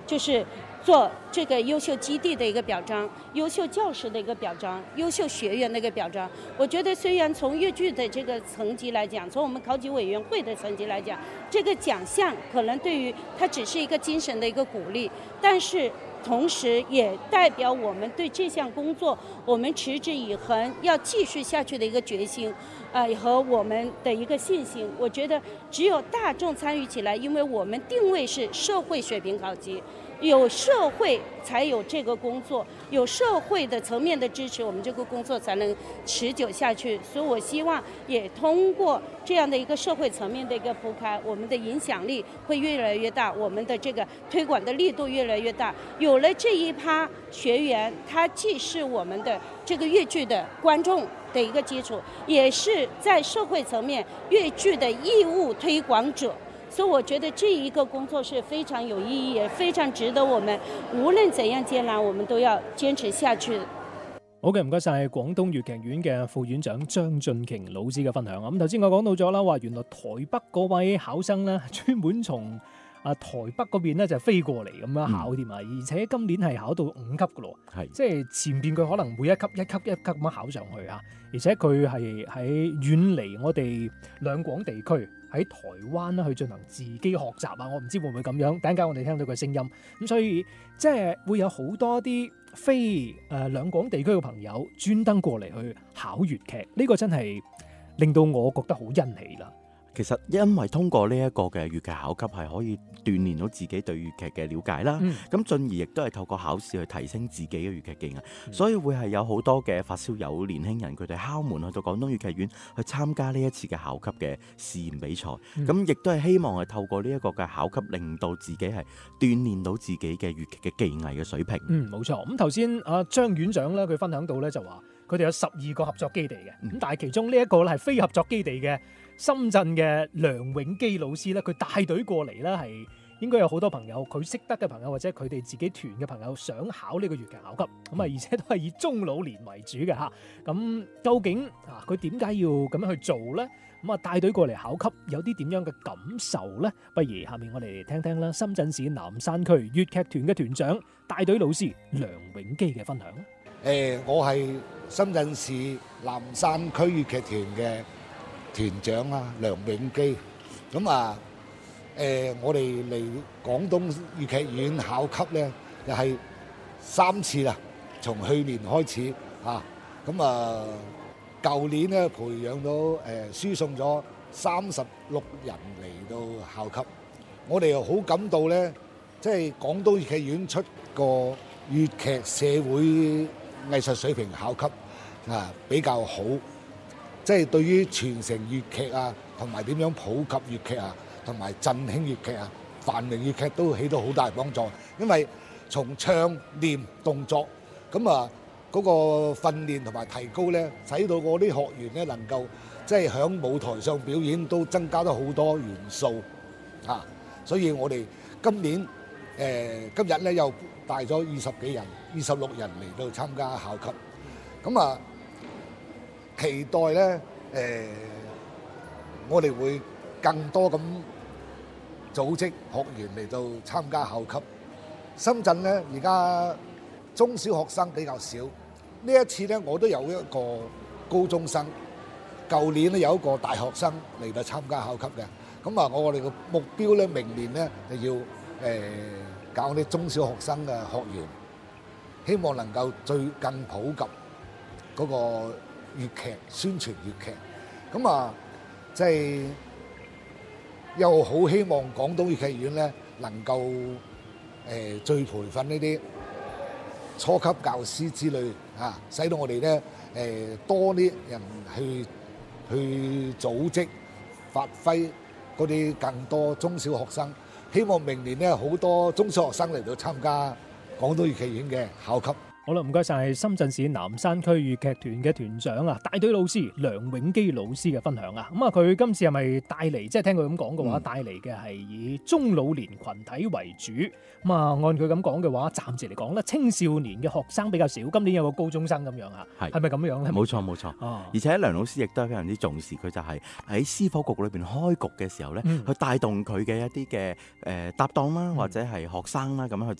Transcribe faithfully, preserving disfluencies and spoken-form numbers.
就是做这个优秀基地的一个表彰，优秀教师的一个表彰，优秀学员的一个表彰。我觉得虽然从粤剧的这个层级来讲，从我们考级委员会的层级来讲，这个奖项可能对于它只是一个精神的一个鼓励，但是同时也代表我们对这项工作我们持之以恒要继续下去的一个决心，呃和我们的一个信心。我觉得只有大众参与起来，因为我们定位是社会水平考级，有社会才有这个工作，有社会的层面的支持，我们这个工作才能持久下去。所以我希望也通过这样的一个社会层面的一个铺开，我们的影响力会越来越大，我们的这个推广的力度越来越大。有了这一趴学员，他既是我们的这个粤剧的观众的一个基础，也是在社会层面粤剧的义务推廣者。所以我覺得這一個工作是非常有意義，也非常值得我們無論怎樣艱難，我們都要堅持下去。 好嘅，唔該晒廣東粵劇院嘅副院長張俊瓊老師嘅分享。咁頭先我講到咗啦，話原來台北嗰位考生咧，專門從啊台北嗰邊咧就飛過嚟咁樣考添啊，而且今年係考到五級嘅咯，即係前邊佢可能每一級一級一級咁樣考上去啊，而且佢係喺遠離我哋兩廣地區。喺台灣咧去進行自己學習啊！我唔知會唔會咁樣，等陣間我哋聽到佢聲音，咁所以即係會有好多啲非誒、呃、兩廣地區嘅朋友專登過嚟去考粵劇，呢、這個真係令到我覺得好欣喜啦。 其實因為通過呢一個嘅粵劇考級係可以鍛鍊到自己對粵劇嘅了解啦，咁、嗯、進而亦都係透過考試去提升自己嘅粵劇技藝，嗯、所以會係有好多嘅發燒友年輕人佢哋敲門去到廣東粵劇院去參加呢一次嘅考級嘅試驗比賽，咁亦都係希望係透過呢一個嘅考級令到自己係鍛鍊到自己嘅粵劇嘅技藝嘅水平。 嗯，冇錯。咁頭先阿張院長咧佢分享到咧就話佢哋有十二個合作基地嘅，咁、嗯、但係其中呢一個咧係非合作基地嘅。深圳嘅梁永基老師咧，佢帶隊過嚟咧，係應該有好多朋友，佢識得嘅朋友或者佢哋自己團嘅朋友想考呢個粵劇考級，咁啊，而且都係以中老年為主嘅嚇。咁究竟啊，佢點解要咁樣去做咧？咁啊，帶隊過嚟考級有啲點樣嘅感受咧？不如下面我哋聽聽啦，深圳市南山區粵劇團嘅團長帶隊老師梁永基嘅分享。 誒，我係深圳市南山區粵劇團嘅團長啊，梁永基。咁啊，誒、呃，我哋嚟廣東粵劇院考級咧，又係三次啦，從去年開始啊。咁啊，舊年咧培養到誒、呃、輸送咗三十六人嚟到考級。我哋又好感到咧，即係廣東粵劇院出個粵劇社會藝術水平考級啊比較好。即係對於傳承粵劇啊，同埋點樣普及粵劇啊，同埋振興粵劇啊、繁榮粵劇都起到好大幫助。因為從唱、念、動作，咁啊嗰個訓練同埋提高咧，使到我啲學員咧能夠即係喺舞台上表演都增加咗好多元素啊。所以我哋今年誒、呃、今日咧又帶咗二十幾人、二十六人嚟到參加考級，咁啊。期待咧，誒、呃，我哋會更多咁組織學員嚟到參加考級。深圳咧，而家中小學生比較少，呢一次咧，我都有一個高中生，舊年咧有一個大學生嚟到參加考級嘅。咁啊，我哋嘅目標咧，明年咧就要誒、呃、搞啲中小學生嘅學員，希望能夠最更普及嗰、那個粵劇宣傳粵劇，咁啊，即係又好希望廣東粵劇院咧能夠誒再培訓呢啲初級教師之類啊，使到我哋咧誒多啲人去去組織發揮嗰啲更多中小學生，希望明年咧好多中小學生嚟到參加廣東粵劇院嘅考級。 好啦，唔該晒深圳市南山區粵劇團嘅團長啊，帶隊老師梁永基老師嘅分享啊。咁啊，佢今次係咪帶嚟？即係聽佢咁講嘅話，帶嚟嘅係以中老年群體為主。咁啊，按佢咁講嘅話，暫時嚟講咧，青少年嘅學生比較少。今年有個高中生咁樣啊，係係咪咁樣咧？ 冇錯冇錯。哦，而且梁老師亦都係非常之重視，佢就係喺司課局裏邊開局嘅時候咧，嗯、去帶動佢嘅一啲嘅誒搭檔啦，或者係學生啦，咁樣去